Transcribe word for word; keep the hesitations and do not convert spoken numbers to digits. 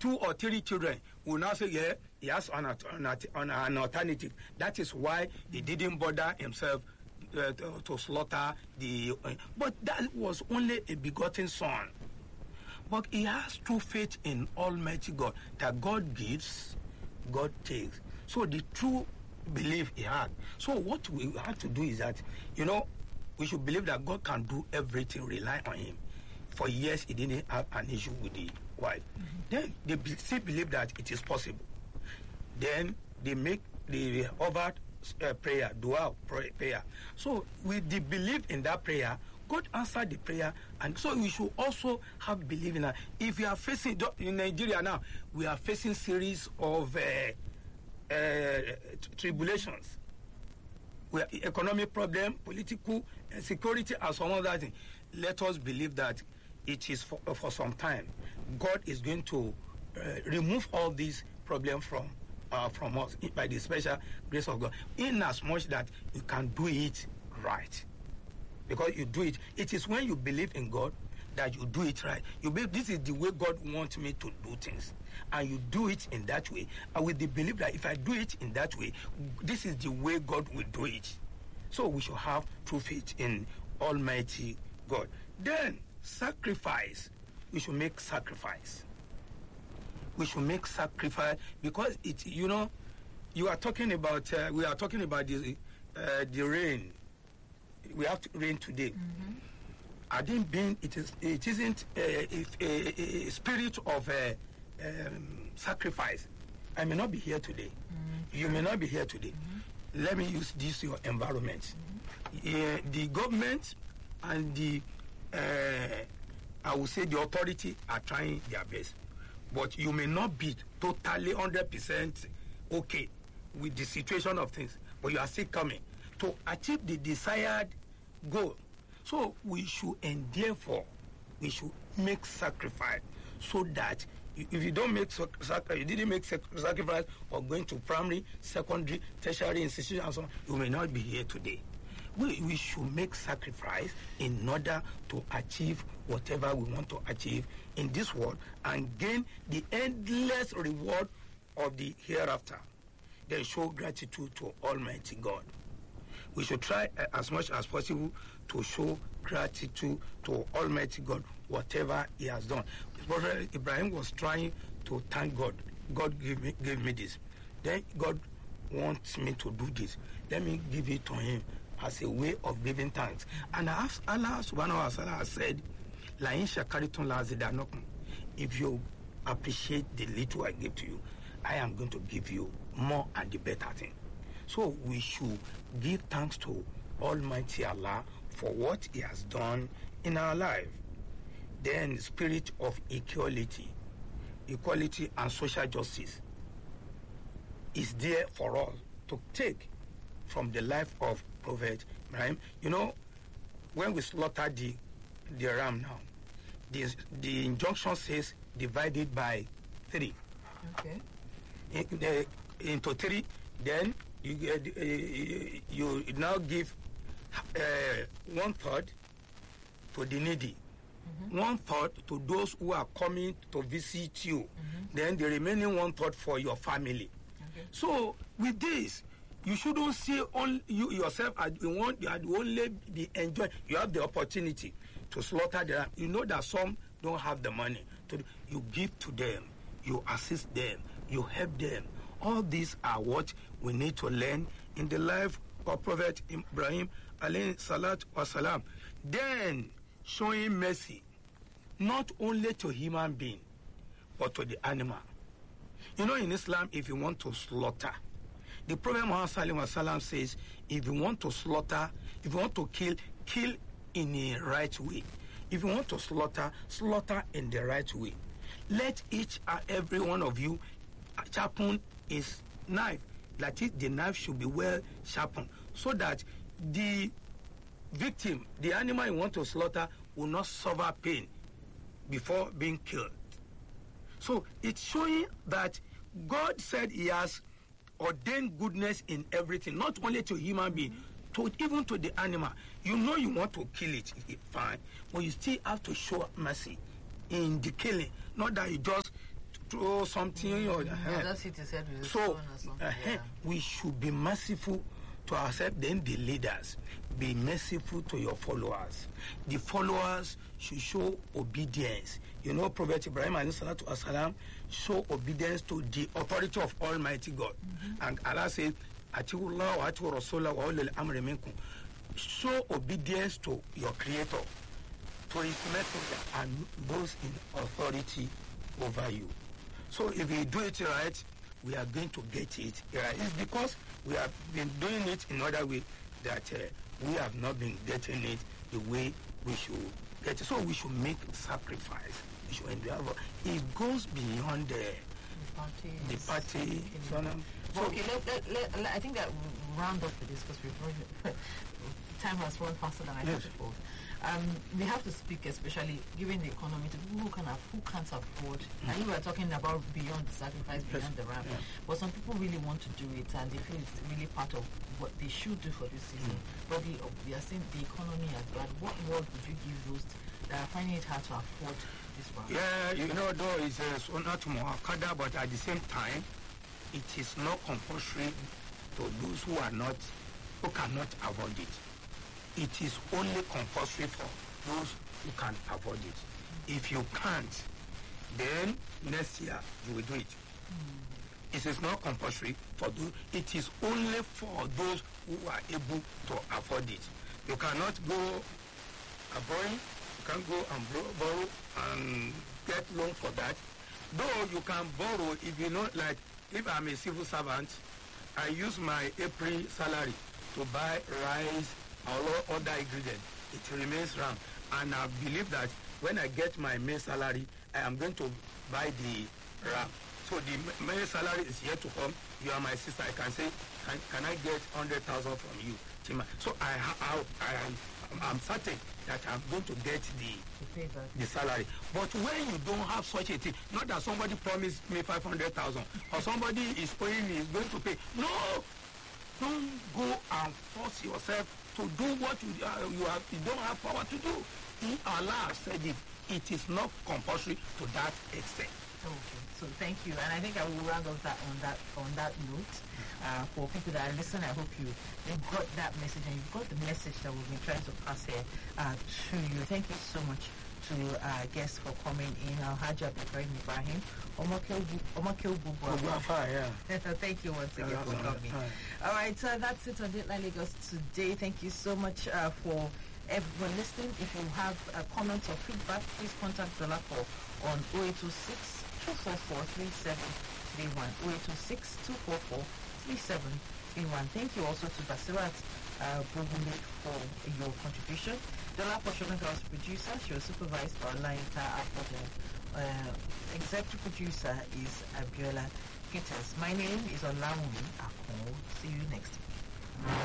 two or three children will now say, yeah, he has an, an, an alternative. That is why he didn't bother himself uh, to, to slaughter the... Uh, but that was only a begotten son. But he has true faith in Almighty God, that God gives, God takes. So the true belief he had. So what we have to do is that, you know, we should believe that God can do everything, rely on him. For years, he didn't have an issue with the wife. Mm-hmm. Then they be, still believe that it is possible. Then they make the overt uh, prayer, dua prayer. So with the belief in that prayer, God answered the prayer, and so we should also have belief in that. If you are facing, in Nigeria now, we are facing series of uh, uh, tribulations. We have economic problem, political insecurity, and some other things. Let us believe that it is for, for some time. God is going to uh, remove all these problems from uh, from us by the special grace of God, in as much that you can do it right. Because you do it, it is when you believe in God that you do it right. You believe this is the way God wants me to do things, and you do it in that way. And with the belief that if I do it in that way, this is the way God will do it. So we should have true faith in Almighty God. Then sacrifice. We should make sacrifice. We should make sacrifice because it. You know, you are talking about. Uh, we are talking about the uh, the rain. We have to rain today. Mm-hmm. I didn't mean it is. It isn't a, a, a spirit of a, um, sacrifice. I may not be here today. Mm-hmm. You may not be here today. Mm-hmm. Let me use this your environment. Mm-hmm. Uh, the government and the uh, I would say the authority are trying their best, but you may not be totally one hundred percent okay with the situation of things, but you are still coming to achieve the desired goal. So we should endeavor, we should make sacrifice so that if you don't make sacrifice, you didn't make sacrifice or going to primary, secondary, tertiary institution and so on, you may not be here today. We, we should make sacrifice in order to achieve whatever we want to achieve in this world and gain the endless reward of the hereafter. Then show gratitude to Almighty God. We should try uh, as much as possible to show gratitude to Almighty God, whatever he has done. Prophet Ibrahim was trying to thank God. God gave me, gave me this. Then God wants me to do this. Let me give it to him as a way of giving thanks. And as Allah subhanahu wa ta'ala said, La'in shakaritum la'azidanakum. If you appreciate the little I give to you, I am going to give you more and the better thing. So we should give thanks to Almighty Allah for what he has done in our life. Then spirit of equality, equality and social justice is there for us to take from the life of Prophet Ibrahim. You know, when we slaughter the, the ram now, the, the injunction says divided by three. Okay. In, the, into three, then you, uh, you now give uh, one third to the needy, mm-hmm. one third to those who are coming to visit you, mm-hmm. then the remaining one third for your family. Okay. So with this, you shouldn't see only you yourself as you want. You only be enjoying. You have the opportunity to slaughter them. You know that some don't have the money. To you give to them, you assist them, you help them. All these are what we need to learn in the life of Prophet Ibrahim alayhi salatu wasalam. Then showing mercy, not only to human being, but to the animal. You know, in Islam, if you want to slaughter, the Prophet Muhammad sallallahu alaihi wasallam says, if you want to slaughter, if you want to kill, kill in a right way. If you want to slaughter, slaughter in the right way. Let each and every one of you sharpen his knife. That is, the knife should be well sharpened, so that the victim, the animal you want to slaughter, will not suffer pain before being killed. So it's showing that God said he has ordained goodness in everything, not only to human being, to even to the animal. You know you want to kill it, it's fine, but you still have to show mercy in the killing, not that you just throw something or uh, Just hit his head with a so stone or something. uh, Yeah. we should be merciful to ourselves. Then the leaders, be merciful to your followers. The followers should show obedience. You know, Prophet Ibrahim alayhi salatu wasalam show obedience to the authority of Almighty God. Mm-hmm. And Allah says, "Atiullah wa atiur rasulah wa ulil amri minkum." Show obedience to your Creator, to His messenger, and those in authority over you. So if we do it right, we are going to get it right. It's because we have been doing it in other way that uh, we have not been getting it the way we should get it. So we should make sacrifice. We should endure. It goes beyond the, The party. the party. So, now- Well, so okay, let, let, let, let, I think that we'll round up with this because we've run, time has run faster than I Yes. thought it would. Um, we have to speak, especially given the economy, to people who can aff- who can't afford. Mm. And you were talking about beyond the sacrifice, beyond Yes. the ramp. Yeah. But some people really want to do it, and they feel it's really part of what they should do for this season. Mm. But we, we are seeing the economy as bad. What word would you give those that are finding it hard to afford this ramp? yeah, you know, though it's uh, so not muhakkada, but at the same time, it is not compulsory to those who are not, who cannot afford it. It is only compulsory for those who can afford it. If you can't, then next year you will do it. Mm. It is not compulsory for those. It is only for those who are able to afford it. You cannot go a borrowing. You can go and bro- borrow and get loan for that. Though you can borrow if you know, like if I'm a civil servant, I use my April salary to buy rice or other ingredients. It remains RAM. And I believe that when I get my May salary, I am going to buy the RAM. So the May salary is yet to come. You are my sister. I can say, can, can I get one hundred thousand from you, Chima? So I, I, I, I, I'm certain that I'm going to get the To pay back. the salary. But when you don't have such a thing, not that somebody promised me five hundred thousand or somebody is owing me is going to pay. No, don't go and force yourself to do what you uh, you have you don't have power to do. He, Allah said it. It is not compulsory to that extent. Okay, so thank you, and I think I will round off that on that on that note. Uh, for people that are listening, I hope you you got that message and you've got the message that we've been trying to pass here uh, to you. Thank you so much to our uh, guests for coming in. Alhaji Ibrahim Ibrahim, Omoke Obubu. Yeah. Thank you once again Yeah, for that's all coming. right. All right, so that's it on Dateline Lagos today. Thank you so much uh, for everyone listening. If you have uh, comments or feedback, please contact Dolapo on oh eight two six, two four four, three seven three one. oh eight two six, two four four, three seven three one. Thank you also to Basirat uh, Bogumbe for your contribution. Dolapo Shogunka was producer. She was supervised by Olaita Apodo. Uh, executive producer is Abiola Peters. My name is Olawumi Akon. See you next week.